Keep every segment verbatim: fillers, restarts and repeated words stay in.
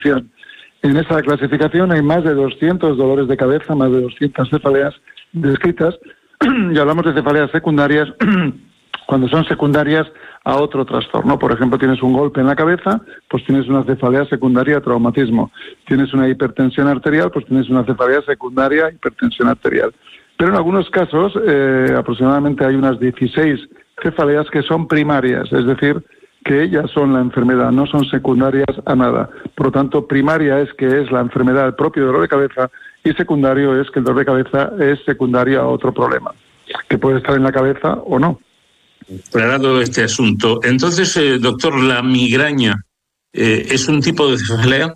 En esa clasificación hay más de doscientos dolores de cabeza, más de doscientas cefaleas descritas, y hablamos de cefaleas secundarias cuando son secundarias a otro trastorno. Por ejemplo, tienes un golpe en la cabeza, pues tienes una cefalea secundaria a traumatismo. Tienes una hipertensión arterial, pues tienes una cefalea secundaria a hipertensión arterial. Pero en algunos casos, eh, aproximadamente hay unas dieciséis cefaleas que son primarias, es decir, que ellas son la enfermedad, no son secundarias a nada. Por lo tanto, primaria es que es la enfermedad, el propio dolor de cabeza, y secundario es que el dolor de cabeza es secundario a otro problema, que puede estar en la cabeza o no. Aclarado este asunto. Entonces, eh, doctor, ¿la migraña eh, es un tipo de cefalea?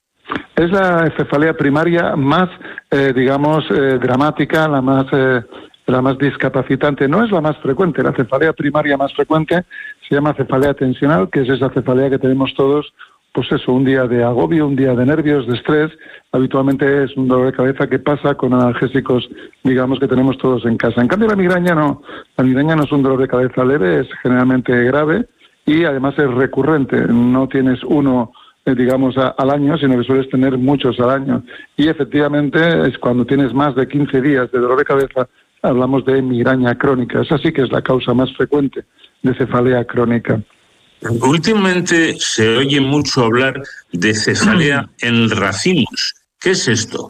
Es la cefalea primaria más, eh, digamos, eh, dramática, la más... Eh, la más discapacitante. No es la más frecuente. La cefalea primaria más frecuente se llama cefalea tensional, que es esa cefalea que tenemos todos, pues eso, un día de agobio, un día de nervios, de estrés. Habitualmente es un dolor de cabeza que pasa con analgésicos, digamos, que tenemos todos en casa. En cambio, la migraña no. La migraña no es un dolor de cabeza leve, es generalmente grave y además es recurrente. No tienes uno, eh, digamos, a, al año, sino que sueles tener muchos al año. Y efectivamente es cuando tienes más de quince días de dolor de cabeza, hablamos de migraña crónica. Esa sí que es la causa más frecuente de cefalea crónica. Últimamente se oye mucho hablar de cefalea en racimos. ¿Qué es esto?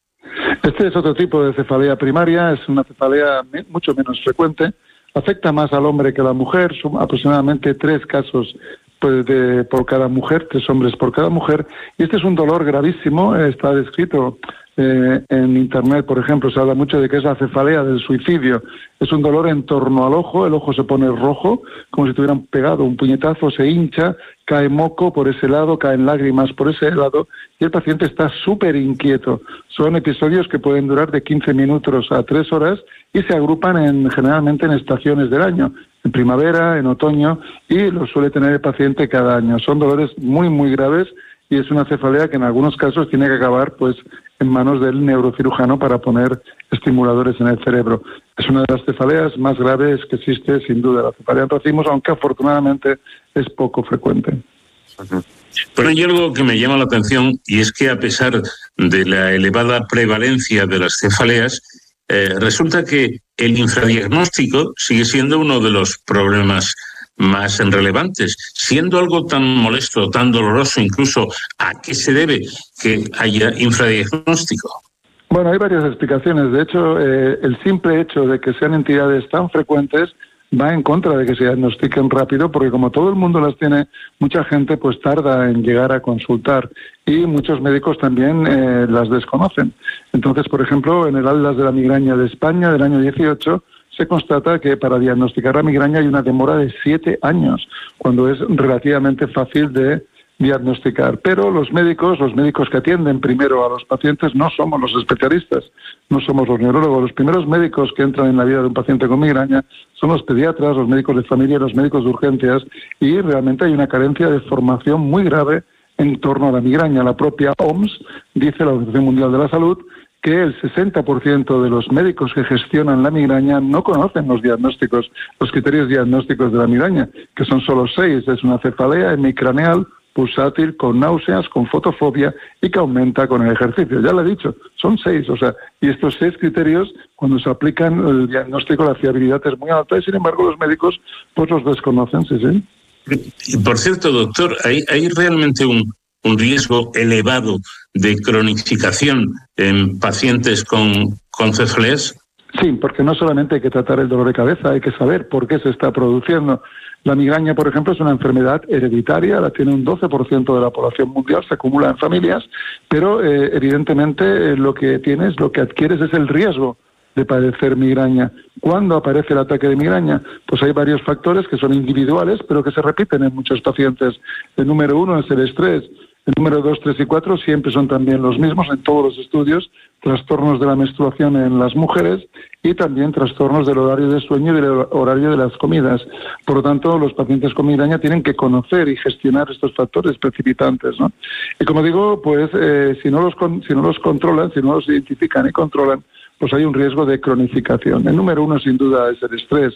Este es otro tipo de cefalea primaria, es una cefalea mucho menos frecuente, afecta más al hombre que a la mujer, son aproximadamente tres casos pues, de, por cada mujer, tres hombres por cada mujer, y este es un dolor gravísimo, está descrito Eh, en Internet, por ejemplo, se habla mucho de que es la cefalea del suicidio. Es un dolor en torno al ojo, el ojo se pone rojo, como si tuvieran pegado un puñetazo, se hincha, cae moco por ese lado, caen lágrimas por ese lado, y el paciente está súper inquieto. Son episodios que pueden durar de quince minutos a tres horas y se agrupan en, generalmente en estaciones del año, en primavera, en otoño, y lo suele tener el paciente cada año. Son dolores muy, muy graves y es una cefalea que en algunos casos tiene que acabar pues en manos del neurocirujano para poner estimuladores en el cerebro. Es una de las cefaleas más graves que existe, sin duda, la cefalea en racimos, aunque afortunadamente es poco frecuente. Pero hay algo que me llama la atención, y es que a pesar de la elevada prevalencia de las cefaleas, eh, resulta que el infradiagnóstico sigue siendo uno de los problemas más relevantes, siendo algo tan molesto, tan doloroso incluso. ¿A qué se debe que haya infradiagnóstico? Bueno, hay varias explicaciones. De hecho, eh, el simple hecho de que sean entidades tan frecuentes va en contra de que se diagnostiquen rápido, porque como todo el mundo las tiene, mucha gente pues tarda en llegar a consultar y muchos médicos también eh, las desconocen. Entonces, por ejemplo, en el Atlas de la Migraña de España del año dieciocho, se constata que para diagnosticar la migraña hay una demora de siete años, cuando es relativamente fácil de diagnosticar. Pero los médicos, los médicos que atienden primero a los pacientes, no somos los especialistas, no somos los neurólogos. Los primeros médicos que entran en la vida de un paciente con migraña son los pediatras, los médicos de familia, los médicos de urgencias, y realmente hay una carencia de formación muy grave en torno a la migraña. La propia O M S, dice la Organización Mundial de la Salud, que el sesenta por ciento de los médicos que gestionan la migraña no conocen los diagnósticos, los criterios diagnósticos de la migraña, que son solo seis. Es una cefalea hemicraneal, pulsátil, con náuseas, con fotofobia y que aumenta con el ejercicio. Ya lo he dicho, son seis. O sea, y estos seis criterios, cuando se aplican el diagnóstico, la fiabilidad es muy alta y, sin embargo, los médicos pues los desconocen, sí, sí. Y por cierto, doctor, ¿hay, hay realmente un... un riesgo elevado de cronificación en pacientes con, con cefaleas? Sí, porque no solamente hay que tratar el dolor de cabeza, hay que saber por qué se está produciendo. La migraña, por ejemplo, es una enfermedad hereditaria, la tiene un doce por ciento de la población mundial, se acumula en familias, pero eh, evidentemente eh, lo que tienes, lo que adquieres es el riesgo de padecer migraña. ¿Cuándo aparece el ataque de migraña? Pues hay varios factores que son individuales, pero que se repiten en muchos pacientes. El número uno es el estrés. El número dos, tres y cuatro siempre son también los mismos en todos los estudios, trastornos de la menstruación en las mujeres y también trastornos del horario de sueño y del horario de las comidas. Por lo tanto, los pacientes con migraña tienen que conocer y gestionar estos factores precipitantes, ¿no? Y como digo, pues eh, si no los con, si no los controlan, si no los identifican y controlan, pues hay un riesgo de cronificación. El número uno, sin duda, es el estrés.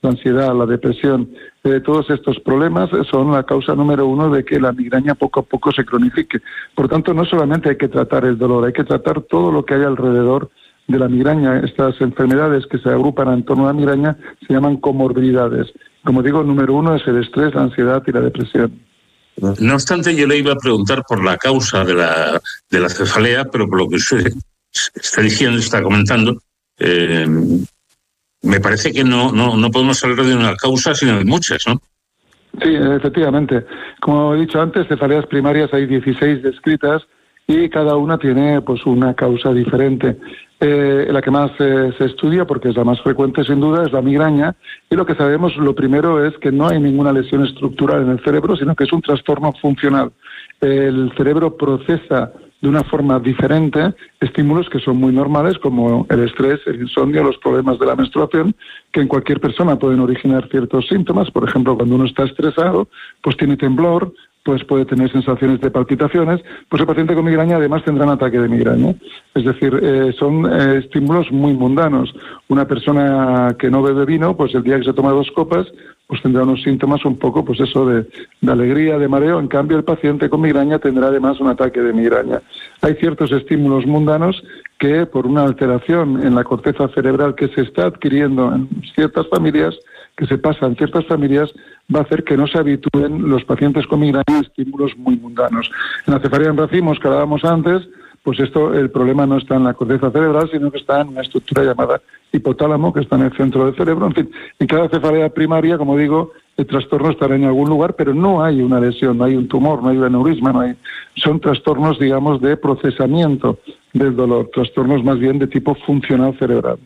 la ansiedad, la depresión, eh, todos estos problemas son la causa número uno de que la migraña poco a poco se cronifique. Por tanto, no solamente hay que tratar el dolor, hay que tratar todo lo que hay alrededor de la migraña. Estas enfermedades que se agrupan en torno a la migraña se llaman comorbilidades. Como digo, el número uno es el estrés, la ansiedad y la depresión. No obstante, yo le iba a preguntar por la causa de la, de la cefalea, pero por lo que usted está diciendo, está comentando, eh, me parece que no, no, no podemos hablar de una causa, sino de muchas, ¿no? Sí, efectivamente. Como he dicho antes, cefaleas primarias hay dieciséis descritas y cada una tiene pues una causa diferente. Eh, la que más eh, se estudia, porque es la más frecuente sin duda, es la migraña, y lo que sabemos, lo primero es que no hay ninguna lesión estructural en el cerebro, sino que es un trastorno funcional. El cerebro procesa de una forma diferente estímulos que son muy normales, como el estrés, el insomnio, los problemas de la menstruación, que en cualquier persona pueden originar ciertos síntomas. Por ejemplo, cuando uno está estresado, pues tiene temblor, pues puede tener sensaciones de palpitaciones, pues el paciente con migraña además tendrá un ataque de migraña. Es decir, eh, son eh, estímulos muy mundanos. Una persona que no bebe vino, pues el día que se toma dos copas, pues tendrá unos síntomas un poco, pues eso, de, de alegría, de mareo. En cambio, el paciente con migraña tendrá además un ataque de migraña. Hay ciertos estímulos mundanos que, por una alteración en la corteza cerebral que se está adquiriendo en ciertas familias, que se pasa en ciertas familias, va a hacer que no se habitúen los pacientes con migraña a estímulos muy mundanos. En la cefalea en racimos, que hablábamos antes, pues esto, el problema no está en la corteza cerebral, sino que está en una estructura llamada hipotálamo, que está en el centro del cerebro. En fin, en cada cefalea primaria, como digo, el trastorno estará en algún lugar, pero no hay una lesión, no hay un tumor, no hay un aneurisma, no hay... son trastornos, digamos, de procesamiento del dolor, trastornos más bien de tipo funcional cerebral.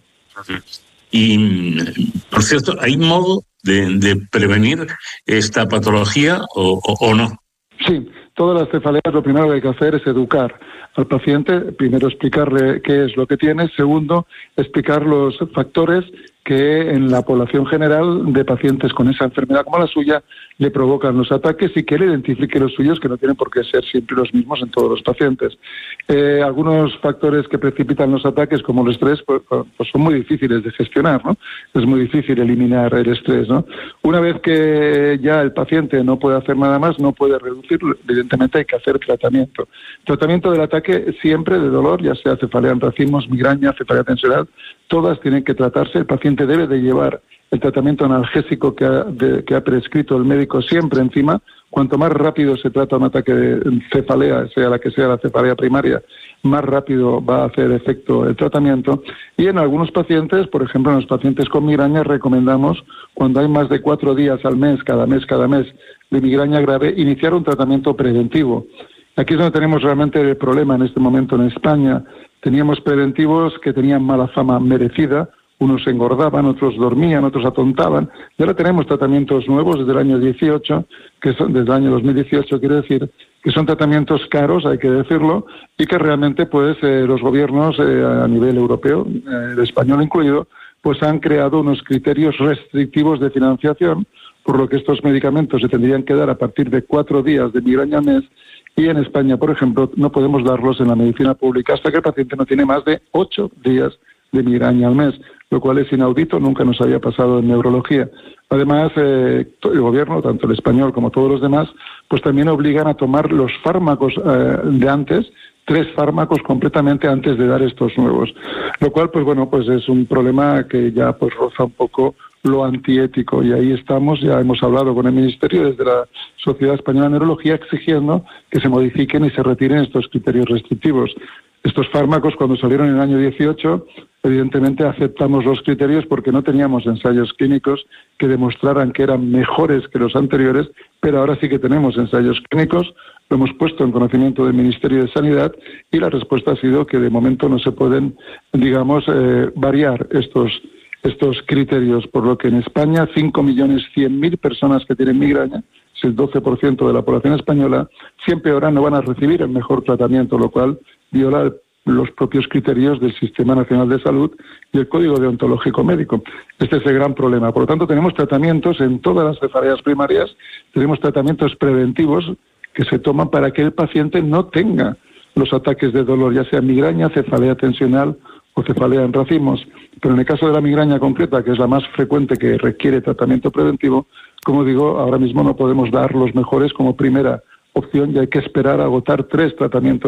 Y, por cierto, ¿hay modo de, de prevenir esta patología o, o, o no? Sí, todas las cefaleas lo primero que hay que hacer es educar al paciente, primero explicarle qué es lo que tiene, segundo, explicar los factores que en la población general de pacientes con esa enfermedad como la suya le provocan los ataques y que él identifique los suyos, que no tienen por qué ser siempre los mismos en todos los pacientes. Eh, algunos factores que precipitan los ataques, como el estrés, pues, pues son muy difíciles de gestionar, ¿no? Es muy difícil eliminar el estrés, ¿no? Una vez que ya el paciente no puede hacer nada más, no puede reducirlo, evidentemente hay que hacer tratamiento. Tratamiento del ataque siempre de dolor, ya sea cefalea en racimos, migraña, cefalea tensional, todas tienen que tratarse. El paciente debe de llevar el tratamiento analgésico que ha, de, que ha prescrito el médico siempre encima. Cuanto más rápido se trata un ataque de cefalea, sea la que sea la cefalea primaria, más rápido va a hacer efecto el tratamiento. Y en algunos pacientes, por ejemplo, en los pacientes con migraña, recomendamos, cuando hay más de cuatro días al mes, cada mes, cada mes, de migraña grave, iniciar un tratamiento preventivo. Aquí es donde tenemos realmente el problema en este momento en España. Teníamos preventivos que tenían mala fama merecida, unos engordaban, otros dormían, otros atontaban, y ahora tenemos tratamientos nuevos desde el año dieciocho, que son desde el año dos mil dieciocho, quiero decir, que son tratamientos caros, hay que decirlo, y que realmente pues eh, los gobiernos eh, a nivel europeo, eh, el español incluido, pues han creado unos criterios restrictivos de financiación, por lo que estos medicamentos se tendrían que dar a partir de cuatro días de migraña al mes. Y en España, por ejemplo, no podemos darlos en la medicina pública hasta que el paciente no tiene más de ocho días de migraña al mes, lo cual es inaudito, nunca nos había pasado en neurología. Además, eh, el gobierno, tanto el español como todos los demás, pues también obligan a tomar los fármacos eh, de antes, tres fármacos completamente antes de dar estos nuevos. Lo cual, pues bueno, pues es un problema que ya pues roza un poco lo antiético, y ahí estamos, ya hemos hablado con el Ministerio desde la Sociedad Española de Neurología exigiendo que se modifiquen y se retiren estos criterios restrictivos. Estos fármacos, cuando salieron en el año dieciocho, evidentemente aceptamos los criterios porque no teníamos ensayos clínicos que demostraran que eran mejores que los anteriores, pero ahora sí que tenemos ensayos clínicos, lo hemos puesto en conocimiento del Ministerio de Sanidad y la respuesta ha sido que de momento no se pueden, digamos, eh, variar estos estos criterios, por lo que en España cinco millones cien mil personas que tienen migraña, es el doce por ciento de la población española, siempre ahora no van a recibir el mejor tratamiento, lo cual viola los propios criterios del Sistema Nacional de Salud y el Código Deontológico Médico. Este es el gran problema. Por lo tanto, tenemos tratamientos en todas las cefaleas primarias, tenemos tratamientos preventivos que se toman para que el paciente no tenga los ataques de dolor, ya sea migraña, cefalea tensional o cefalea en racimos. Pero en el caso de la migraña concreta, que es la más frecuente que requiere tratamiento preventivo, como digo, ahora mismo no podemos dar los mejores como primera opción y hay que esperar a agotar tres tratamientos